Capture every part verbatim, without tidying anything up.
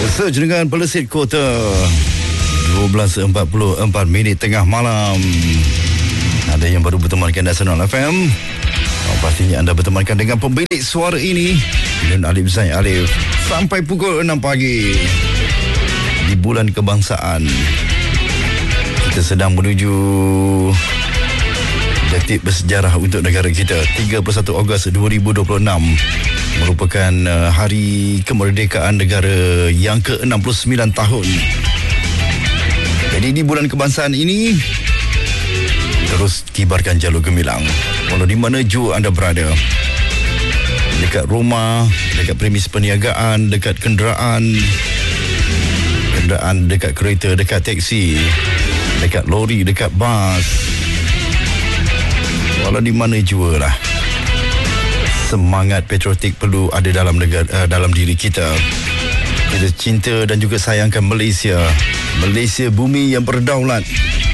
Search dengan Pelesit Kota. dua belas empat puluh empat minit tengah malam. Ada yang baru bertemankan Nasional F M. Oh, pastinya anda bertemankan dengan pemilik suara ini, Nun Alif Zain Alif, sampai pukul enam pagi di bulan kebangsaan. Kita sedang menuju detik bersejarah untuk negara kita. Tiga puluh satu Ogos dua ribu dua puluh enam merupakan uh, hari kemerdekaan negara yang ke enam puluh sembilan tahun. Jadi di bulan kebangsaan ini terus kibarkan jalur gemilang walau di mana jua anda berada, dekat rumah, dekat premis perniagaan, dekat kenderaan kenderaan dekat kereta, dekat teksi, dekat lori, dekat bas, walau di mana jua lah, semangat patriotik perlu ada dalam negara, uh, dalam diri kita. Kita cinta dan juga sayangkan Malaysia. Malaysia bumi yang berdaulat.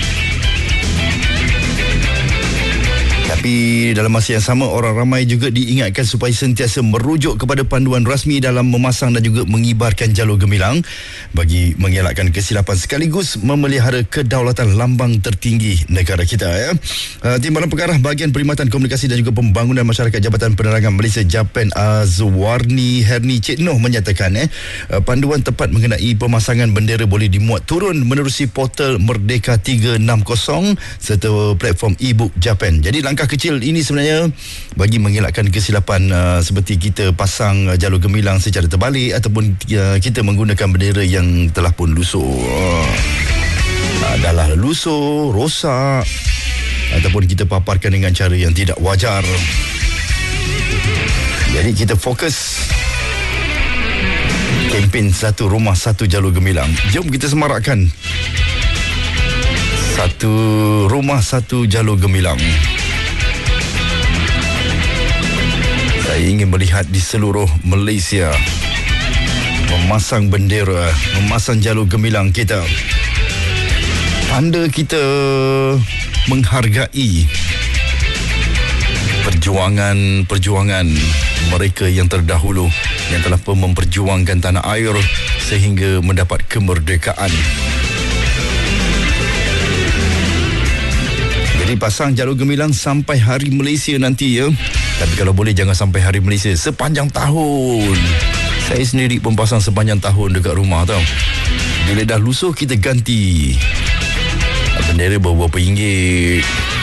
Tapi dalam masa yang sama, orang ramai juga diingatkan supaya sentiasa merujuk kepada panduan rasmi dalam memasang dan juga mengibarkan jalur gemilang bagi mengelakkan kesilapan sekaligus memelihara kedaulatan lambang tertinggi negara kita. Ya. Uh, Timbalan Pengarah Bahagian Perkhidmatan Komunikasi dan juga Pembangunan Masyarakat Jabatan Penerangan Malaysia Japan Azwarni Herni Cik Noh menyatakan eh, uh, panduan tepat mengenai pemasangan bendera boleh dimuat turun menerusi portal Merdeka tiga enam kosong serta platform e-book Japan. Jadi langkah kecil ini sebenarnya bagi mengelakkan kesilapan uh, seperti kita pasang uh, jalur gemilang secara terbalik ataupun uh, kita menggunakan bendera yang telah pun lusuh. Uh, adalah lusuh, rosak ataupun kita paparkan dengan cara yang tidak wajar. Jadi kita fokus kempen satu rumah satu jalur gemilang. Jom kita semarakkan satu rumah satu jalur gemilang. Saya ingin melihat di seluruh Malaysia memasang bendera, memasang jalur gemilang kita. Tanda kita menghargai perjuangan-perjuangan mereka yang terdahulu yang telah pun memperjuangkan tanah air sehingga mendapat kemerdekaan. Jadi pasang jalur gemilang sampai Hari Malaysia nanti ya. Tapi kalau boleh jangan sampai Hari Malaysia, sepanjang tahun. Saya sendiri pun pasang sepanjang tahun dekat rumah tau. Bila dah lusuh kita ganti. Bendera berapa ringgit.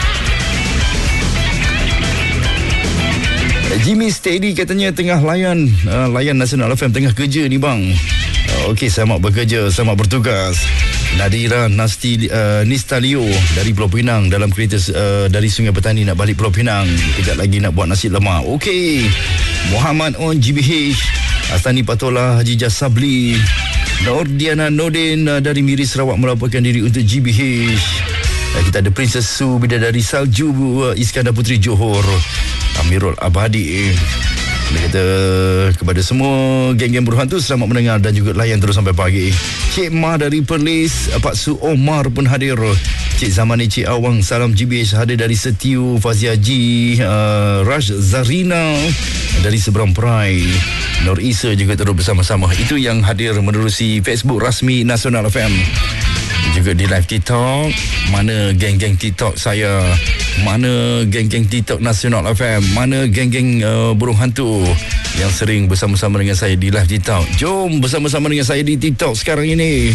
Jimmy Steady katanya tengah layan uh, layan Nasional F M, tengah kerja ni bang. Uh, Okey, selamat bekerja, selamat bertugas. Nadira Nasti, uh, Nistalio dari Pulau Pinang dalam kereta uh, dari Sungai Petani nak balik Pulau Pinang. Kejap lagi nak buat nasi lemak. Okey. Muhammad on G B H, Astani Patola, Haji Jasabli, Nordiana Nordin uh, dari Miri Sarawak melaporkan diri untuk G B H. Uh, kita ada Princess Su Bidadari Salju, uh, Iskandar Putri Johor, Amirul Abadi. Dia kata kepada semua geng-geng buruh hantu, selamat mendengar dan juga layan terus sampai pagi. Cik Ma dari Perlis, Pak Su Omar pun hadir. Cik Zamani, Cik Awang, salam G B H hadir dari Setiu, Fazia Haji, uh, Raj Zarina dari Seberang Perai, Nur Isa juga terus bersama-sama. Itu yang hadir menerusi Facebook rasmi Nasional F M. Juga di live TikTok. Mana geng-geng TikTok saya? Mana geng-geng TikTok Nasional F M? Mana geng-geng uh, burung hantu yang sering bersama-sama dengan saya di live TikTok? Jom bersama-sama dengan saya di TikTok sekarang ini.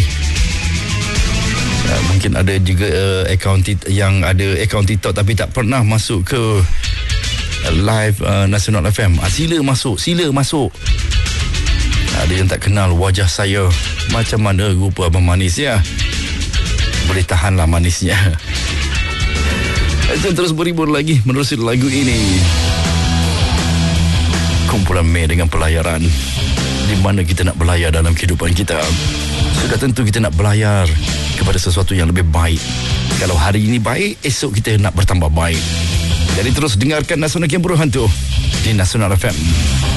Uh, mungkin ada juga uh, akaun tit- yang ada akaun TikTok tapi tak pernah masuk ke uh, live uh, Nasional F M. Uh, sila masuk, sila masuk. Ada yang tak kenal wajah saya. Macam mana rupa abang manis ya? Boleh tahanlah manisnya. Jom terus berhibur lagi menerusi lagu ini. Kumpulan Mei dengan pelayaran. Di mana kita nak belayar dalam kehidupan kita. Sudah tentu kita nak belayar kepada sesuatu yang lebih baik. Kalau hari ini baik, esok kita nak bertambah baik. Jadi terus dengarkan Nasional Game Buruh Hantu di Nasional F M.